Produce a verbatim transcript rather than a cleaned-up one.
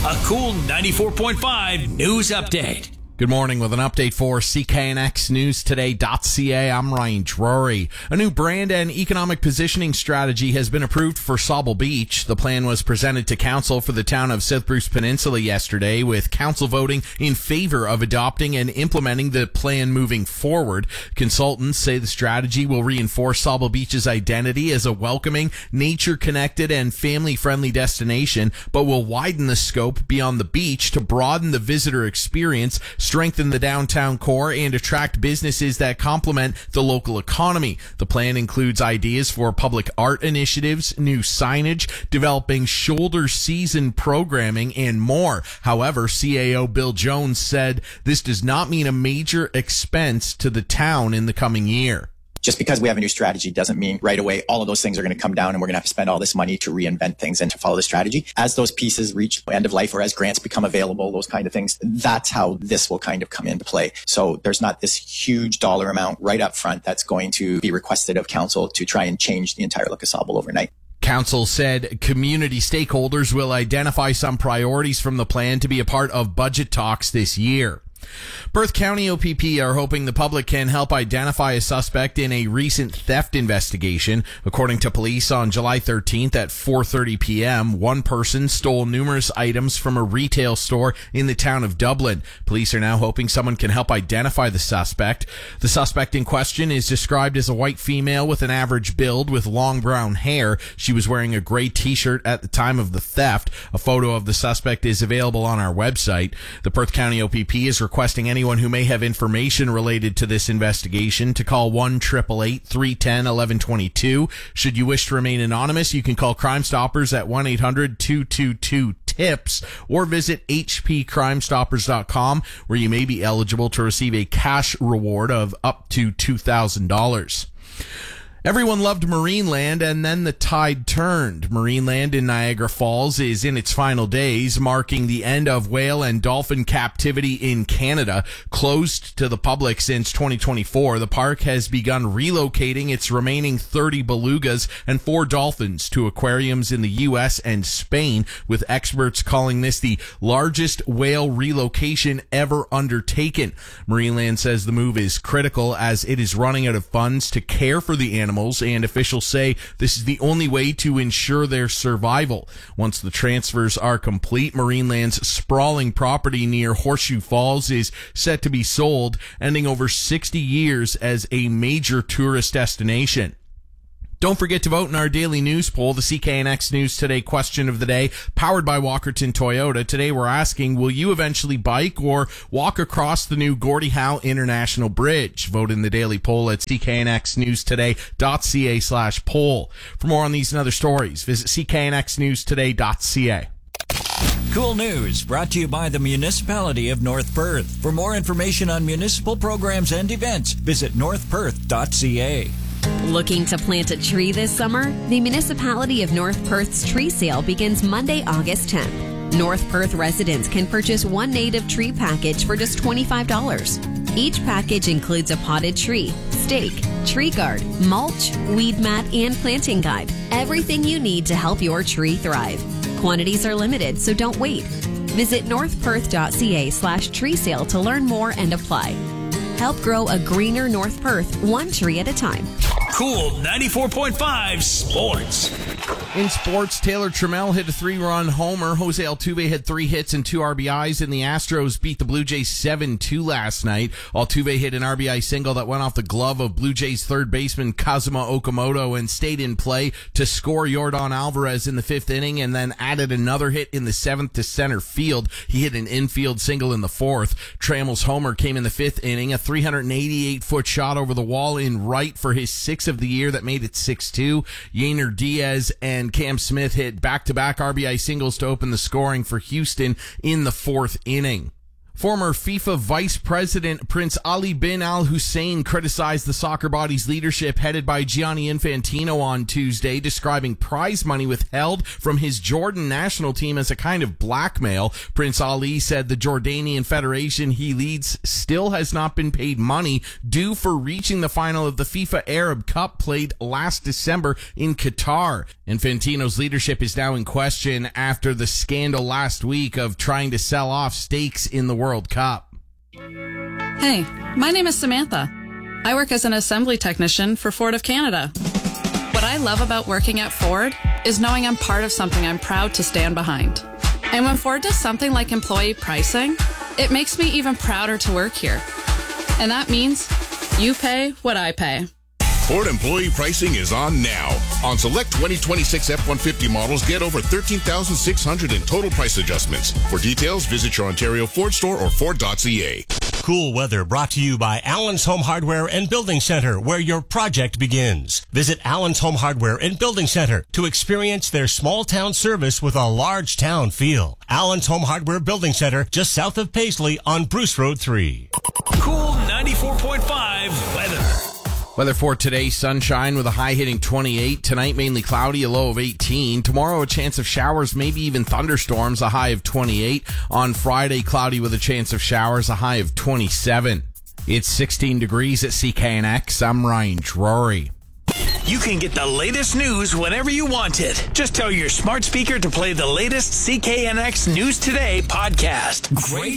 A Cool ninety-four point five news update. Good morning with an update for C K N X News Today dot C A. I'm Ryan Drury. A new brand and economic positioning strategy has been approved for Sauble Beach. The plan was presented to council for the town of South Bruce Peninsula yesterday, with council voting in favor of adopting and implementing the plan moving forward. Consultants say the strategy will reinforce Sauble Beach's identity as a welcoming, nature-connected, and family-friendly destination, but will widen the scope beyond the beach to broaden the visitor experience, strengthen the downtown core, and attract businesses that complement the local economy. The plan includes ideas for public art initiatives, new signage, developing shoulder season programming, and more. However, C A O Bill Jones said this does not mean a major expense to the town in the coming year. Just because we have a new strategy doesn't mean right away all of those things are going to come down and we're going to have to spend all this money to reinvent things and to follow the strategy. As those pieces reach end of life or as grants become available, those kind of things, that's how this will kind of come into play. So there's not this huge dollar amount right up front that's going to be requested of council to try and change the entire look of Sauble overnight. Council said community stakeholders will identify some priorities from the plan to be a part of budget talks this year. Perth County O P P are hoping the public can help identify a suspect in a recent theft investigation. According to police, on July thirteenth at four thirty p.m., one person stole numerous items from a retail store in the town of Dublin. Police are now hoping someone can help identify the suspect. The suspect in question is described as a white female with an average build with long brown hair. She was wearing a gray t-shirt at the time of the theft. A photo of the suspect is available on our website. The Perth County O P P is requesting anyone who may have information related to this investigation to call one eight eight eight, three one zero, one one two two. Should you wish to remain anonymous, you can call Crime Stoppers at one eight hundred, two two two, TIPS or visit h p crime stoppers dot com, where you may be eligible to receive a cash reward of up to two thousand dollars. Everyone loved Marineland, and then the tide turned. Marineland in Niagara Falls is in its final days, marking the end of whale and dolphin captivity in Canada. Closed to the public since twenty twenty-four, the park has begun relocating its remaining thirty belugas and four dolphins to aquariums in the U S and Spain, with experts calling this the largest whale relocation ever undertaken. Marineland says the move is critical as it is running out of funds to care for the animals. Animals, and officials say this is the only way to ensure their survival. Once the transfers are complete, Marineland's sprawling property near Horseshoe Falls is set to be sold, ending over sixty years as a major tourist destination. Don't forget to vote in our daily news poll, the C K N X News Today question of the day, powered by Walkerton Toyota. Today we're asking, will you eventually bike or walk across the new Gordie Howe International Bridge? Vote in the daily poll at C K N X News Today dot C A slash poll. For more on these and other stories, visit C K N X News Today dot C A. Cool News brought to you by the Municipality of North Perth. For more information on municipal programs and events, visit north perth dot C A. Looking to plant a tree this summer? The Municipality of North Perth's tree sale begins Monday, August tenth. North Perth residents can purchase one native tree package for just twenty-five dollars. Each package includes a potted tree, stake, tree guard, mulch, weed mat, and planting guide. Everything you need to help your tree thrive. Quantities are limited, so don't wait. Visit north perth dot C A slash tree sale to learn more and apply. Help grow a greener North Perth, one tree at a time. Cool ninety-four point five Sports. In sports, Taylor Trammell hit a three-run homer. Jose Altuve had three hits and two R B Is, and the Astros beat the Blue Jays seven two last night. Altuve hit an R B I single that went off the glove of Blue Jays third baseman Kazuma Okamoto and stayed in play to score Yordan Alvarez in the fifth inning, and then added another hit in the seventh to center field. He hit an infield single in the fourth. Trammell's homer came in the fifth inning, a three hundred eighty-eight foot shot over the wall in right for his sixth of the year that made it six two. Yainer Diaz and Cam Smith hit back-to-back R B I singles to open the scoring for Houston in the fourth inning. Former FIFA Vice President Prince Ali bin Al Hussein criticized the soccer body's leadership headed by Gianni Infantino on Tuesday, describing prize money withheld from his Jordan national team as a kind of blackmail. Prince Ali said the Jordanian federation he leads still has not been paid money due for reaching the final of the FIFA Arab Cup played last December in Qatar. Infantino's leadership is now in question after the scandal last week of trying to sell off stakes in the World Cup. Hey, my name is Samantha. I work as an assembly technician for Ford of Canada. What I love about working at Ford is knowing I'm part of something I'm proud to stand behind. And when Ford does something like employee pricing, it makes me even prouder to work here. And that means you pay what I pay. Ford employee pricing is on now. On select twenty twenty-six F one fifty models, get over thirteen thousand six hundred in total price adjustments. For details, visit your Ontario Ford store or Ford dot C A. Cool weather brought to you by Allen's Home Hardware and Building Center, where your project begins. Visit Allen's Home Hardware and Building Center to experience their small town service with a large town feel. Allen's Home Hardware Building Center, just south of Paisley on Bruce Road three. Cool ninety-four point five weather. Weather for today, sunshine with a high hitting twenty-eight. Tonight, mainly cloudy, a low of eighteen. Tomorrow, a chance of showers, maybe even thunderstorms, a high of twenty-eight. On Friday, cloudy with a chance of showers, a high of twenty-seven. It's sixteen degrees at C K N X. I'm Ryan Drury. You can get the latest news whenever you want it. Just tell your smart speaker to play the latest C K N X News Today podcast. Great